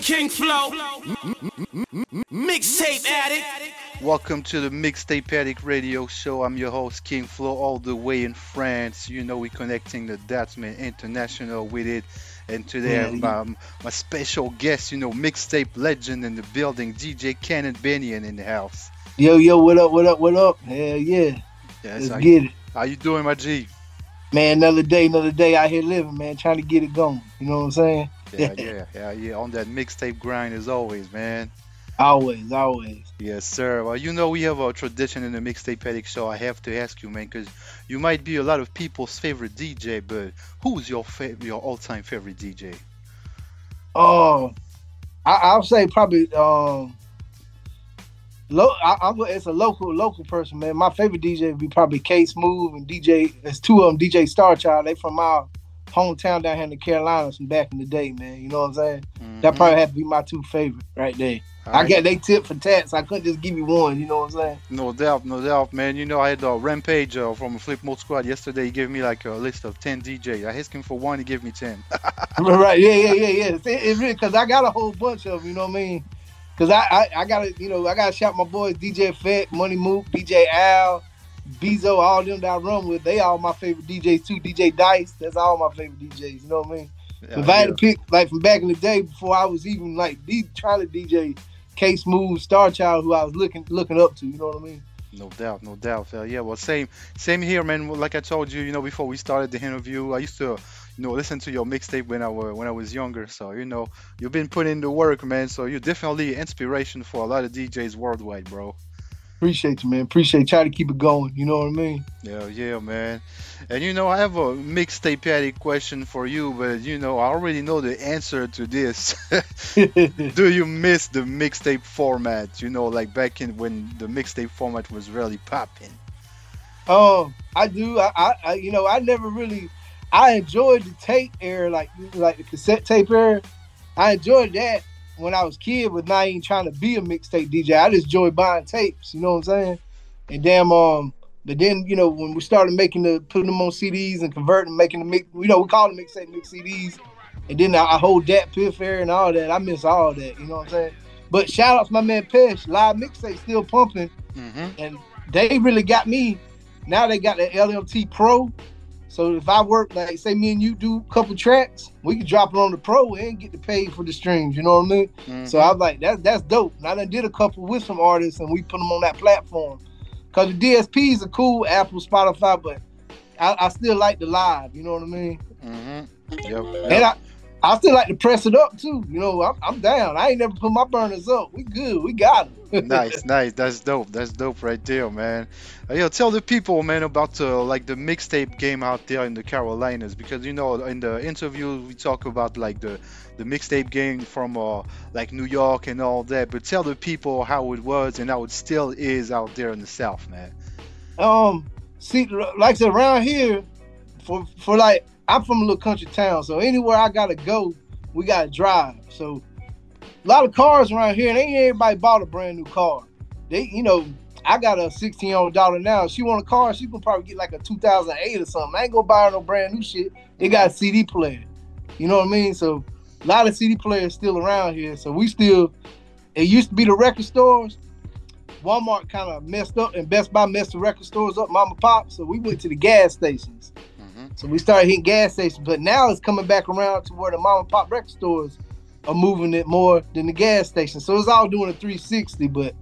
King Flow, mixtape addict. Welcome to the Mixtape Addict Radio Show. I'm your host, King Flo, all the way in France. You know, we're connecting the Datsman International with it. And today, I have my special guest, mixtape legend in the building, DJ Cannon Binion in the house. Yo, what up? Hell yeah. Yes, Let's get it. How you doing, my G? Man, another day out here living, man, trying to get it going. You know what I'm saying? Yeah. On that mixtape grind as always, man. Always. Yes, sir. Well, we have a tradition in the Mixtape Addict Show. I have to ask you, man, because you might be a lot of people's favorite DJ, but who's your all-time favorite DJ? I'll say probably it's a local person, man. My favorite DJ would be probably K Smooth and DJ. There's two of them, DJ Starchild. They from our hometown down here in the Carolinas from back in the day, man. You know what I'm saying? Mm-hmm. That probably have to be my two favorite right there. I get they tip for tats. I couldn't just give you one. You know what I'm saying? No doubt, man. I had a Rampage from Flip Mode Squad yesterday. He gave me like a list of 10 DJ. I asked him for one. He gave me 10. Right? Yeah. It really, because I got a whole bunch of them. You know what I mean? Because I gotta shout my boys DJ Effect, Money Mook, DJ Al, Bezo, all them that I run with. They all my favorite DJs too. DJ Dice, that's all my favorite DJs. You know what I mean? If I had to pick, like from back in the day before I was even like trying to DJ K Smooth, Starchild, who I was looking up to. You know what I mean? No doubt. Yeah, well, same here, man. Like I told you, before we started the interview, I used to, listen to your mixtape when I was younger. So, you've been putting in the work, man. So you're definitely inspiration for a lot of DJs worldwide, bro. Appreciate you, man. Try to keep it going. You know what I mean? Yeah, man. And I have a mixtape addict question for you, but I already know the answer to this. Do you miss the mixtape format? Like back in when the mixtape format was really popping. I do. I never really. I enjoyed the tape era, like the cassette tape era. I enjoyed that when I was a kid, but not even trying to be a mixtape DJ. I just enjoyed buying tapes. You know what I'm saying? And but then, when we started putting them on CDs and converting, making the mix, we call them mix CDs. And then I hold that Piff era and all that. I miss all that, you know what I'm saying? But shout out to my man Pesh, live mixtape still pumping. Mm-hmm. And they really got me. Now they got the LMT Pro. So if I work, like say me and you do a couple tracks, we can drop it on the Pro and get to pay for the streams, you know what I mean? Mm-hmm. So I was like, that's dope. And I done did a couple with some artists and we put them on that platform. Because the DSPs are cool, Apple, Spotify, but I still like the live, you know what I mean? Mm-hmm. Yep. And I still like to press it up too. I'm down. I ain't never put my burners up. We good. We got them. Nice. That's dope right there, man. Tell the people, man, about the mixtape game out there in the Carolinas, because in the interview we talk about like the mixtape game from like New York and all that. But tell the people how it was and how it still is out there in the South, man. See, like I said, around here, for like. I'm from a little country town, so anywhere I gotta go, we gotta drive. So a lot of cars around here, and ain't everybody bought a brand new car. I got a 16-year-old daughter now. If she want a car, she can probably get like a 2008 or something. I ain't gonna buy her no brand new shit. It got a CD player. You know what I mean? So a lot of CD players still around here. So it used to be the record stores. Walmart kind of messed up, and Best Buy messed the record stores up, mom and pop. So we went to the gas stations. So we started hitting gas stations, but now it's coming back around to where the mom and pop record stores are moving it more than the gas stations. So it's all doing a 360. But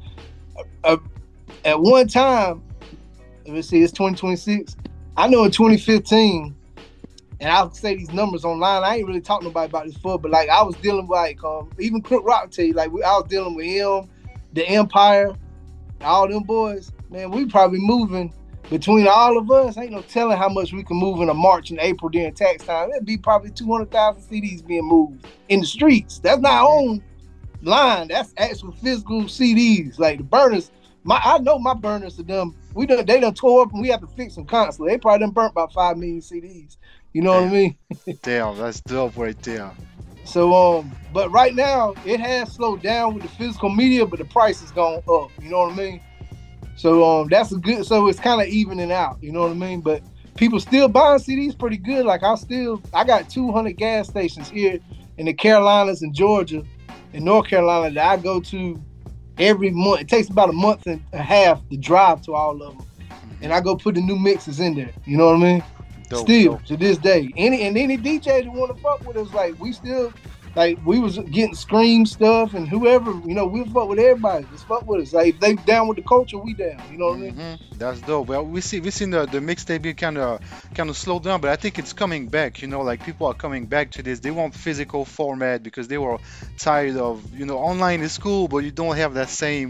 at one time, let's see, it's 2026. I know in 2015, and I'll say these numbers online. I ain't really talking to nobody about this before, but like I was dealing with even Crook Rock will tell you, like I was dealing with him, the Empire, all them boys. Man, we probably moving. Between all of us, ain't no telling how much we can move in a March and April during tax time. It'd be probably 200,000 CDs being moved in the streets. That's not on line. That's actual physical CDs. Like the burners, I know my burners are them. They done tore up and we have to fix them constantly. They probably done burnt about 5 million CDs. You know what I mean? Damn, that's dope right there. So, but right now it has slowed down with the physical media, but the price has gone up. You know what I mean? So that's so it's kind of evening out, you know what I mean? But people still buying CDs pretty good. Like I got 200 gas stations here in the Carolinas and Georgia in North Carolina that I go to every month. It takes about a month and a half to drive to all of them, and I go put the new mixes in there. You know what I mean? Dope, Still dope. to this day, any DJ that want to fuck with us, like we still. Like we was getting Scream stuff and whoever, we fuck with everybody. Just fuck with us. Like if they down with the culture, we down. You know what I mean? That's dope. Well, we seen the mixtape being kind of slowed down, but I think it's coming back. Like people are coming back to this. They want physical format because they were tired of online is cool, but you don't have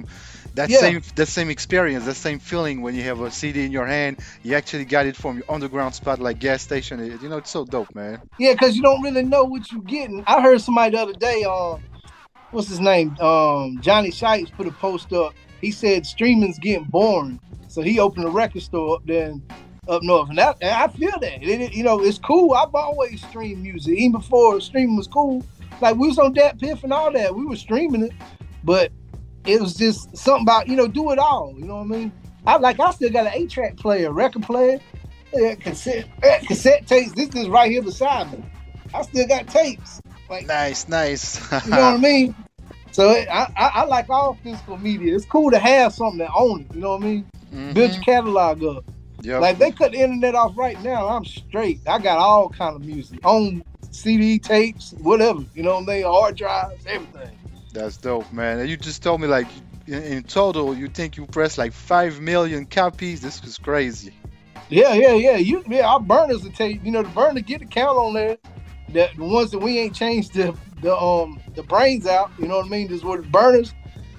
that same experience, that same feeling when you have a CD in your hand. You actually got it from your underground spot like gas station. It's so dope, man. Yeah, because you don't really know what you're getting. I heard somebody the other day, what's his name? Johnny Shites put a post up. He said streaming's getting boring, so he opened a record store up there up north, and I feel that. It's cool. I've always streamed music, even before streaming was cool. Like we was on Dat Piff and all that. We were streaming it, but it was just something about, do it all. You know what I mean? I still got an 8-track player, record player, cassette tapes. This is right here beside me. I still got tapes. Like Nice. you know what I mean? So I like all physical media. It's cool to have something to own it. You know what I mean? Build your catalog up. Yep. Like they cut the internet off right now, I'm straight. I got all kind of music on CD tapes, whatever. You know what I mean? Hard drives, everything. That's dope, man. And you just told me like in total you think you pressed like 5 million copies. This was crazy. Yeah. Our burners will take, the burner get the count on there. The ones that we ain't changed the brains out. You know what I mean? This were the burners.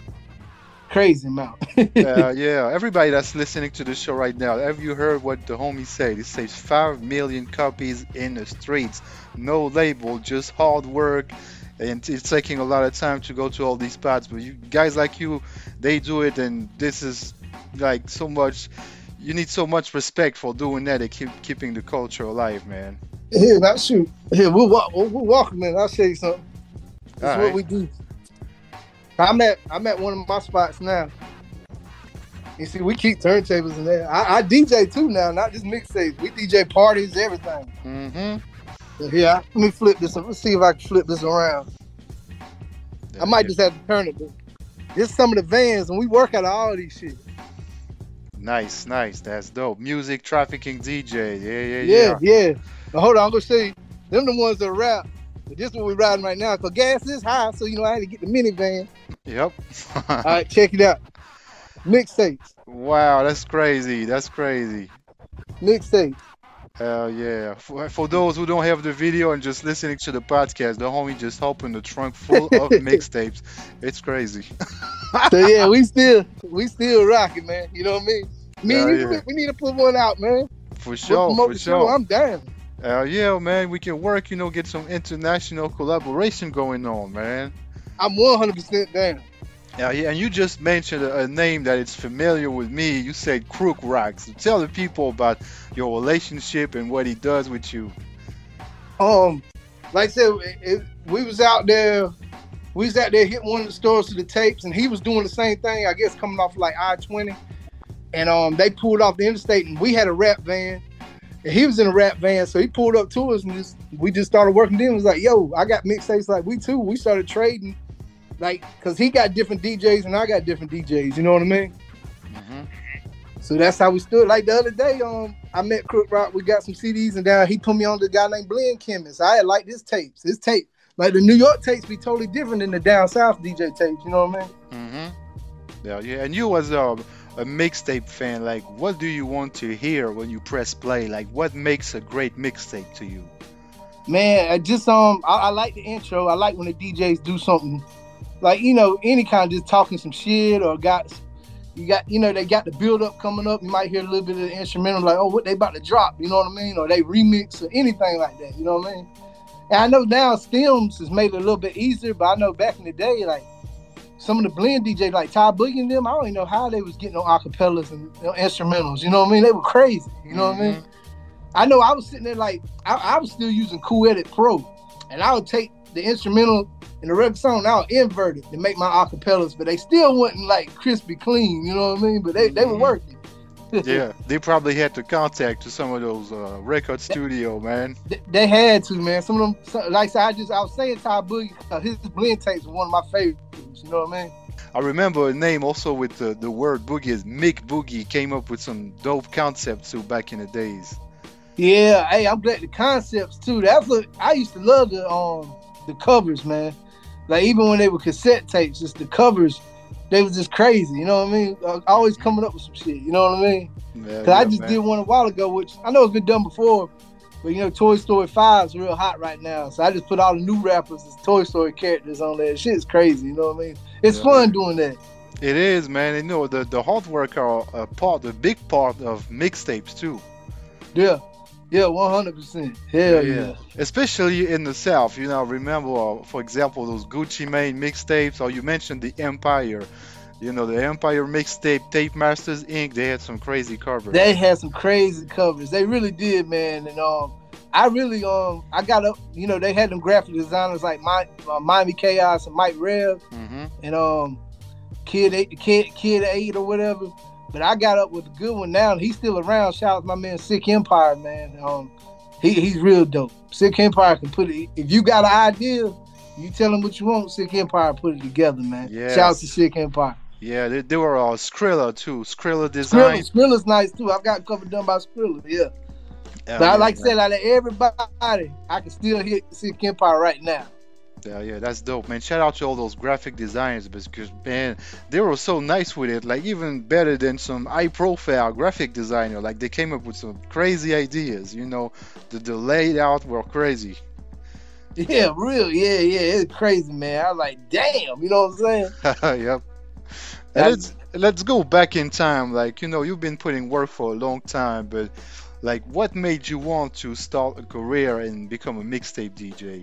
Crazy amount. Yeah. Everybody that's listening to the show right now, have you heard what the homie said? He says 5 million copies in the streets. No label, just hard work. And it's taking a lot of time to go to all these spots, but you guys like you, they do it, and this is like so much. You need so much respect for doing that and keeping the culture alive, man. Here, now shoot. Here, we'll walk, man. I'll show you something. That's what we do. I'm at one of my spots now. You see, we keep turntables in there. I DJ too now, not just mixtapes. We DJ parties, everything. So here, let me flip this. Let's see if I can flip this around. I might just have to turn it. But this is some of the vans, and we work out of all of these shit. Nice. That's dope. Music trafficking DJ. Yeah. Now, hold on, I'm gonna show you. Them the ones that rap. But this is what we riding right now. Cause gas is high, so I had to get the minivan. Yep. All right, check it out. Mixtapes. Wow, that's crazy. Mixtapes. Hell yeah. For those who don't have the video and just listening to the podcast, the homie just opened the trunk full of mixtapes. It's crazy. So yeah, we still rocking, man. You know what I mean? We need to put one out, man. For sure. I'm down. Hell yeah, man. We can work, get some international collaboration going on, man. I'm 100% down. Yeah, and you just mentioned a name that is familiar with me. You said Crook Rocks. So tell the people about your relationship and what he does with you. Like I said, we was out there hitting one of the stores to the tapes, and he was doing the same thing, I guess, coming off like I-20. And they pulled off the interstate, and we had a rap van. And he was in a rap van, so he pulled up to us, and we just started working. Then it was like, yo, I got mixtapes like we too. We started trading. Like, cause he got different DJs and I got different DJs, you know what I mean? So that's how we stood. Like the other day, I met Crook Rock. We got some CDs, and down he put me on the guy named Blend Chemist. I had liked his tapes. His tape, like the New York tapes, be totally different than the down south DJ tapes. You know what I mean? Yeah. And you was a mixtape fan. Like, what do you want to hear when you press play? Like, what makes a great mixtape to you? Man, I like the intro. I like when the DJs do something. Like, any kind of just talking some shit or they got the build up coming up. You might hear a little bit of the instrumental, like, oh, what they about to drop, you know what I mean? Or they remix or anything like that, you know what I mean? And I know now Stems has made it a little bit easier, but I know back in the day, like, some of the blend DJs, like Ty Boogie and them, I don't even know how they was getting on acapellas and instrumentals, you know what I mean? They were crazy, you know what I mean? I know I was sitting there like, I was still using Cool Edit Pro, and I would take the instrumental and the record song, I'll invert it to make my acapellas, but they still wasn't like crispy clean, you know what I mean? But they were working. Yeah, they probably had to contact to some of those record studio, man. They had to, man. Some of them, like I said, I was saying Ty Boogie, his blend tapes were one of my favorites. You know what I mean? I remember a name also with the word boogie is Mick Boogie. Came up with some dope concepts too back in the days. Yeah, hey, I'm glad the concepts too. That's what I used to love the covers, man. Like even when they were cassette tapes, just the covers, they was just crazy. You know what I mean? Always coming up with some shit. You know what I mean? Yeah, Cause I just man. did one a while ago, which I know it's been done before, but you know, Toy Story 5 is real hot right now. So I just put all the new rappers as Toy Story characters on there. Shit's crazy. You know what I mean? It's fun doing that. It is, man. You know the artwork are a big part of mixtapes too. Yeah. Yeah, 100%. Hell yeah. Especially in the South, you know, remember, for example, those Gucci Mane mixtapes, or you mentioned the Empire. You know, the Empire mixtape, Tape Masters Inc., they had some crazy covers. They had some crazy covers. They really did, man. And I really I got up, you know, they had them graphic designers like Miami Chaos and Mike Rev and Kid 8 or whatever. But I got up with a good one now, and he's still around. Shout out to my man Sick Empire, man. He's real dope. Sick Empire can put it. If you got an idea, you tell him what you want. Sick Empire put it together, man. Yes. Shout out to Sick Empire. Yeah, they were all Skrilla too. Skrilla design. Skrilla's nice too. I've got a cover done by Skrilla. Yeah. But I like to say, out of everybody, I can still hit Sick Empire right now. Yeah, that's dope, man. Shout out to all those graphic designers because, man, they were so nice with it. Like, even better than some high-profile graphic designer. Like, they came up with some crazy ideas, you know. The layout were crazy. Yeah, real. Yeah. It's crazy, man. I was like, damn, you know what I'm saying? Yep. And let's go back in time. Like, you know, you've been putting work for a long time, but, like, what made you want to start a career and become a mixtape DJ?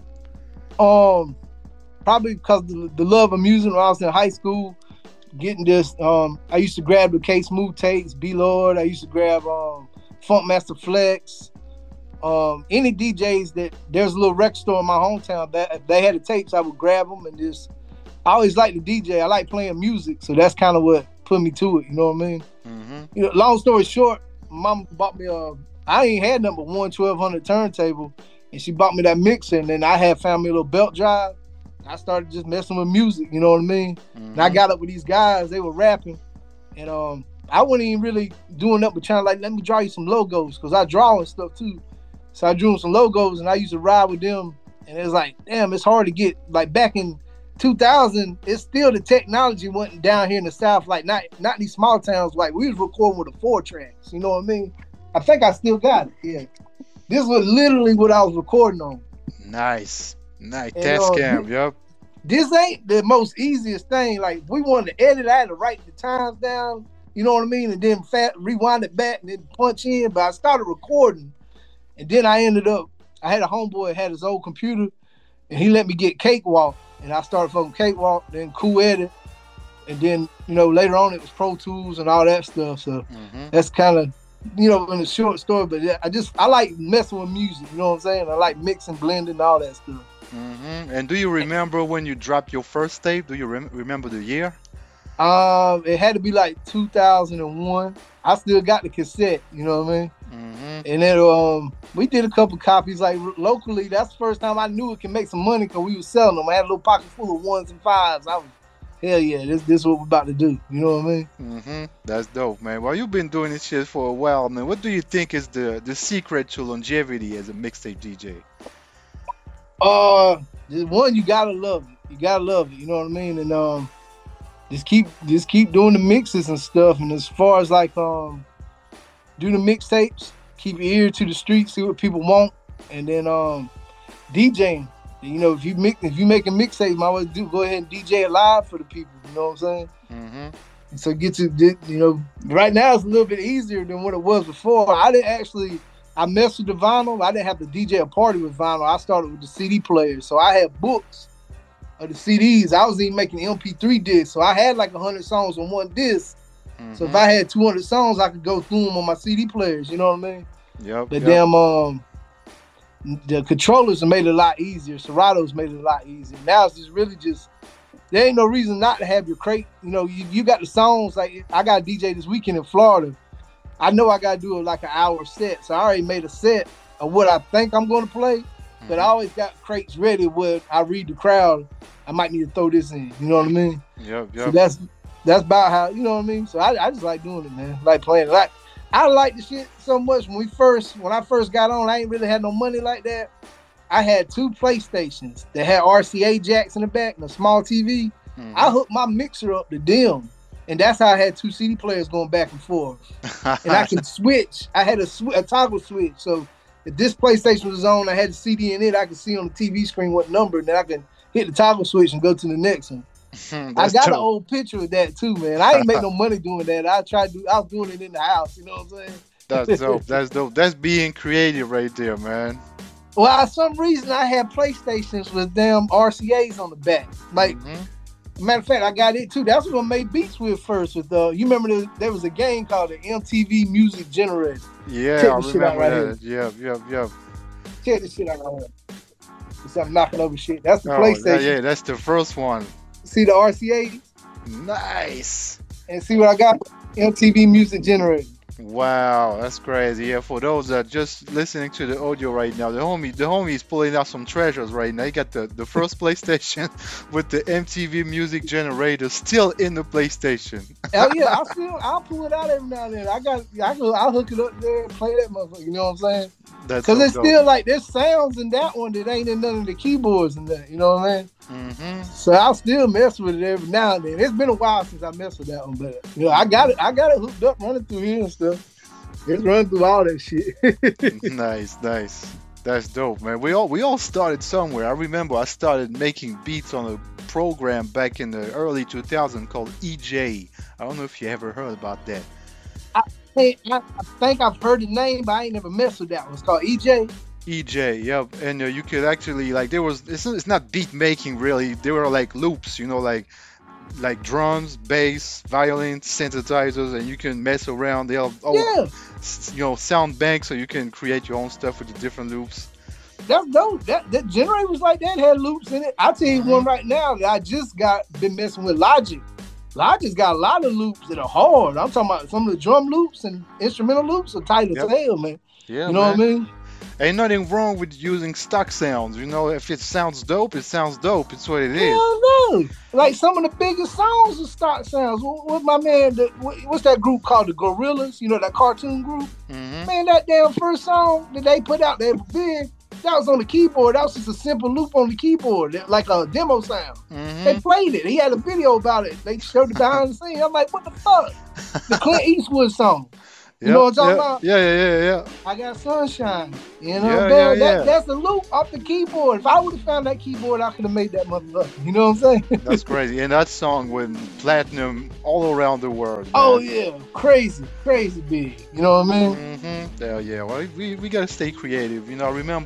Probably because the love of music when I was in high school, getting this, I used to grab the K-Smooth tapes, B-Lord, I used to grab Funkmaster Flex, any DJs that there's a little record store in my hometown that if they had the tapes, I would grab them and just, I always liked the DJ. I like playing music, so that's kind of what put me to it, you know what I mean? You know, long story short, mom bought me I ain't had number 1200 turntable, and she bought me that mixer, and then I had found me a little belt drive. I started just messing with music, you know what I mean? And I got up with these guys, they were rapping, and I wasn't even really doing nothing but trying to like, let me draw you some logos, because I draw and stuff too. So I drew them some logos, and I used to ride with them, and it was like, damn, it's hard to get, like back in 2000, it's still the technology wasn't down here in the South, like not these small towns, like we was recording with a 4-tracks, you know what I mean? I think I still got it, yeah. This was literally what I was recording on. Nice. And, Tascam, yep. This ain't the most easiest thing. Like, if we wanted to edit, I had to write the times down, you know what I mean? And then rewind it back and then punch in. But I started recording. And then I had a homeboy that had his old computer, and he let me get Cakewalk. And I started from Cakewalk, then Cool Edit. And then, you know, later on it was Pro Tools and all that stuff. So that's kind of, you know, in a short story, but yeah, I like messing with music, you know what I'm saying? I like mixing, blending, all that stuff. And do you remember when you dropped your first tape? Do you remember the year? It had to be like 2001. I still got the cassette, you know what I mean? And then we did a couple copies like locally. That's the first time I knew it can make some money because we was selling them. I had a little pocket full of 1s and 5s. I was, hell yeah, this is what we're about to do. You know what I mean? That's dope, man. Well, you've been doing this shit for a while, man. What do you think is the secret to longevity as a mixtape DJ? One, you gotta love it. You gotta love it. You know what I mean? And just keep doing the mixes and stuff. And as far as like do the mixtapes, keep your ear to the street, see what people want, and then DJing. You know, if you make a mixtape, might as well go ahead and DJ it live for the people. You know what I'm saying? And so you know, right now it's a little bit easier than what it was before. I messed with the vinyl. I didn't have to DJ a party with vinyl. I started with the CD player. So I had books of the CDs. I was even making MP3 discs. So I had like 100 songs on one disc. So if I had 200 songs, I could go through them on my CD players. You know what I mean? Yep. Damn the controllers have made it a lot easier. Serato's made it a lot easier. Now it's just really there ain't no reason not to have your crate. You know, you got the songs. Like I got a DJ this weekend in Florida. I know I gotta do like an hour set, so I already made a set of what I think I'm gonna play. But I Mhm. always got crates ready where I read the crowd. I might need to throw this in. You know what I mean? Yep, So yep. that's about how, you know what I mean. So I just like doing it, man. Like playing it. Like I like the shit so much. When I first got on, I ain't really had no money like that. I had two PlayStations that had RCA jacks in the back and a small TV. I Mhm. hooked my mixer up to them, and that's how I had two CD players going back and forth. And I can switch. I had a toggle switch, so if this PlayStation was on, I had the CD in it. I could see on the TV screen what number, and then I can hit the toggle switch and go to the next one. I That's got an dope. old picture of that too, man. I ain't make no money doing that. I was doing it in the house. You know what That's I'm saying? dope. That's dope. That's being creative right there, man. Well, for some reason, I had PlayStations with damn RCA's on the back. Like, Mhm. matter of fact, I got it too. That's what I made beats with first. With you remember there was a game called the MTV Music Generator. Yeah, Check I this shit out remember right here. that. Yep, yep, yep. Check this shit out right here. See, I'm knocking over shit. That's the Oh, yeah, PlayStation. yeah. That's the first one. See the RCA Nice. and see what I got? MTV Music Generator. Wow, that's crazy. Yeah, for those that just listening to the audio right now, the homie is pulling out some treasures right now. He got the first PlayStation with the MTV music generator still in the PlayStation. Hell yeah, I'll pull it out every now and then. I'll hook it up there and play that motherfucker. You know what I'm saying? That's Cause so it's dope. still like there's sounds in that one that ain't in none of the keyboards and that. You know what I mean? Hmm. So I'll still mess with it every now and then. It's been a while since I messed with that one, but I got it hooked up running through here and stuff. It's running through all that shit. Nice, nice. That's dope, man. We all started somewhere. I remember I started making beats on a program back in the early 2000 called EJ. I don't know if you ever heard about that. I think I've heard the name, but I ain't never messed with that one. It's called EJ. EJ, yep. And you could actually like there was it's not beat making really. They were like loops, like drums, bass, violin, synthesizers, and you can mess around. They have all Yeah, sound banks, so you can create your own stuff with the different loops. that's dope. That generator was like that, had loops in it. I'll tell you Hmm. one right now that I just been messing with Logic. Logic's got a lot of loops that are hard. I'm talking about some of the drum loops and instrumental loops are tight as Yep. hell, man. Yeah, You know what I man. mean? Ain't nothing wrong with using stock sounds. If it sounds dope, it sounds dope. It's what it is. Hell no. Like some of the biggest songs are stock sounds. What my man, what's that group called? The Gorillas? You know, that cartoon group? Hmm. Man, that damn first song that they put out there big, that was on the keyboard. That was just a simple loop on the keyboard, like a demo sound. They Hmm. played it. He had a video about it. They showed it behind the scenes. I'm like, what the fuck? The Clint Eastwood song. You know Yep. what I'm talking Yep. about? Yeah. Yeah. Yeah. Yeah. I got sunshine. You know, Yeah. Yeah. man, Yeah. that's the loop off the keyboard. If I would have found that keyboard, I could have made that motherfucker. You know what I'm saying? That's crazy. And that song went platinum all around the world, Oh man. yeah, crazy, crazy big. You know what I mean? Yeah. Yeah. Well, we gotta stay creative. I remember.